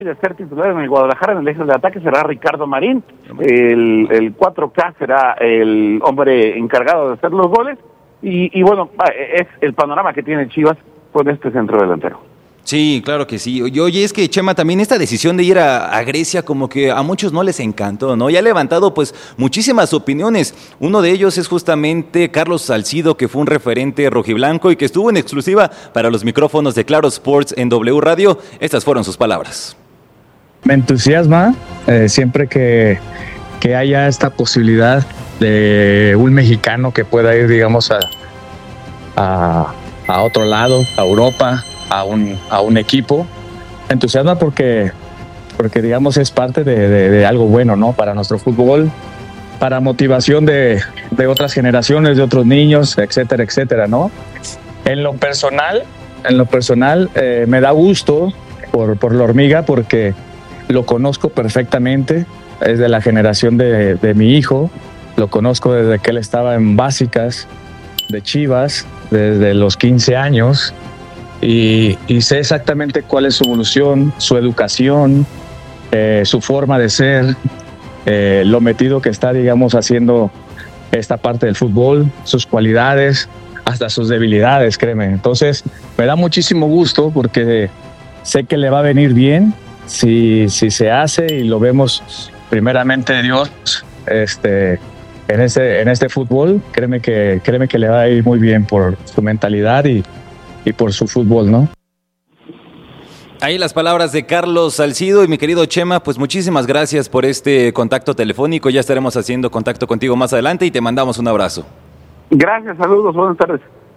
de ser titular en el Guadalajara en el eje de ataque será Ricardo Marín, el 4K será el hombre encargado de hacer los goles, y bueno, es el panorama que tiene Chivas con este centro delantero. Sí, claro que sí. Oye, es que Chema, también esta decisión de ir a Grecia como que a muchos no les encantó, ¿no? Y ha levantado pues muchísimas opiniones. Uno de ellos es justamente Carlos Salcido, que fue un referente rojiblanco y que estuvo en exclusiva para los micrófonos de Claro Sports en W Radio. Estas fueron sus palabras. Me entusiasma siempre que haya esta posibilidad de un mexicano que pueda ir, digamos, a otro lado, a Europa, a un equipo. Me entusiasma porque digamos es parte de algo bueno, ¿no? Para nuestro fútbol, para motivación de otras generaciones, de otros niños, etcétera, etcétera, ¿no? En lo personal, me da gusto por la hormiga porque lo conozco perfectamente, es de la generación de mi hijo, lo conozco desde que él estaba en básicas de Chivas, desde los 15 años, y sé exactamente cuál es su evolución, su educación, su forma de ser, lo metido que está, digamos, haciendo esta parte del fútbol, sus cualidades, hasta sus debilidades, créeme. Entonces, me da muchísimo gusto porque sé que le va a venir bien si se hace y lo vemos primeramente Dios en este fútbol. Créeme que le va a ir muy bien por su mentalidad y por su fútbol, ¿no? Ahí las palabras de Carlos Salcido. Y mi querido Chema, pues muchísimas gracias por este contacto telefónico. Ya estaremos haciendo contacto contigo más adelante y te mandamos un abrazo. Gracias, saludos, buenas tardes.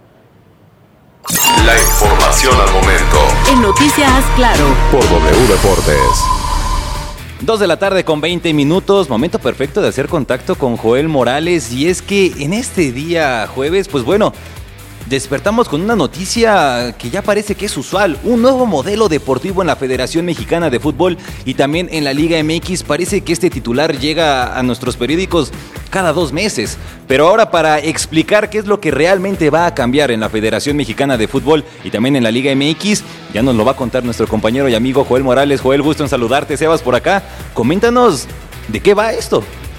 La información al momento. En Noticias Claro. Por W Deportes. 2:20 p.m. Momento perfecto de hacer contacto con Joel Morales. Y es que en este día jueves, pues bueno, despertamos con una noticia que ya parece que es usual, un nuevo modelo deportivo en la Federación Mexicana de Fútbol y también en la Liga MX. Parece que este titular llega a nuestros periódicos cada 2 meses, pero ahora para explicar qué es lo que realmente va a cambiar en la Federación Mexicana de Fútbol y también en la Liga MX, ya nos lo va a contar nuestro compañero y amigo Joel Morales. Joel, gusto en saludarte. Sebas por acá, coméntanos de qué va esto.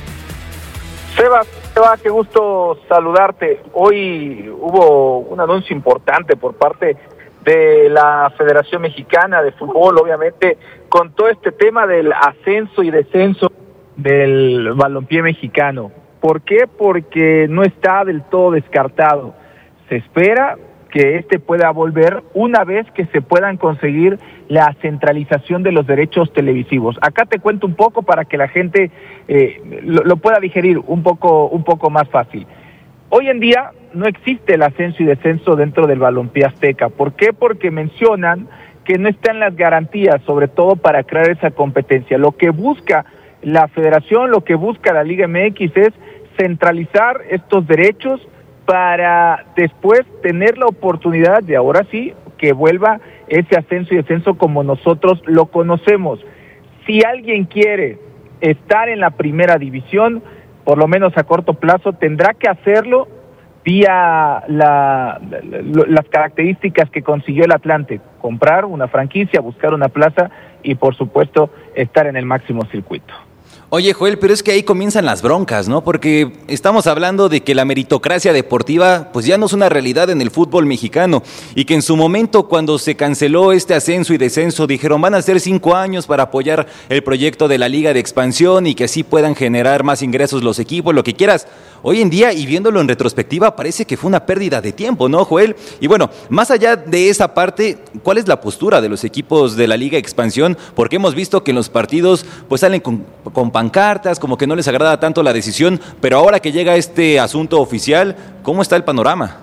Sebas, qué gusto saludarte. Hoy hubo un anuncio importante por parte de la Federación Mexicana de Fútbol, obviamente, con todo este tema del ascenso y descenso del balompié mexicano. ¿Por qué? Porque no está del todo descartado. Se espera que pueda volver una vez que se puedan conseguir la centralización de los derechos televisivos. Acá te cuento un poco para que la gente lo pueda digerir un poco más fácil. Hoy en día no existe el ascenso y descenso dentro del balompié azteca. ¿Por qué? Porque mencionan que no están las garantías, sobre todo para crear esa competencia. Lo que busca la Federación, lo que busca la Liga MX es centralizar estos derechos para después tener la oportunidad de ahora sí que vuelva ese ascenso y descenso como nosotros lo conocemos. Si alguien quiere estar en la primera división, por lo menos a corto plazo, tendrá que hacerlo vía las características que consiguió el Atlante: comprar una franquicia, buscar una plaza y por supuesto estar en el máximo circuito. Oye, Joel, pero es que ahí comienzan las broncas, ¿no? Porque estamos hablando de que la meritocracia deportiva pues ya no es una realidad en el fútbol mexicano y que en su momento cuando se canceló este ascenso y descenso dijeron van a ser 5 años para apoyar el proyecto de la Liga de Expansión y que así puedan generar más ingresos los equipos, lo que quieras. Hoy en día, y viéndolo en retrospectiva, parece que fue una pérdida de tiempo, ¿no, Joel? Y bueno, más allá de esa parte, ¿cuál es la postura de los equipos de la Liga Expansión? Porque hemos visto que en los partidos pues salen con pancartas, como que no les agrada tanto la decisión, pero ahora que llega este asunto oficial, ¿cómo está el panorama?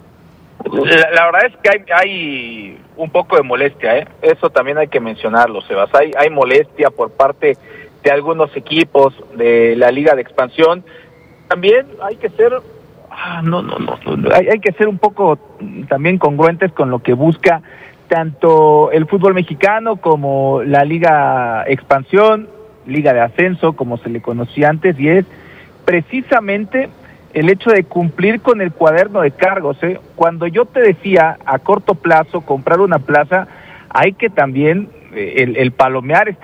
La verdad es que hay un poco de molestia, ¿eh? Eso también hay que mencionarlo, Sebas. Hay molestia por parte de algunos equipos de la Liga de Expansión. También hay que ser hay que ser un poco también congruentes con lo que busca tanto el fútbol mexicano como la Liga Expansión, Liga de Ascenso, como se le conocía antes, y es precisamente el hecho de cumplir con el cuaderno de cargos, ¿eh? Cuando yo te decía a corto plazo comprar una plaza, hay que también el palomear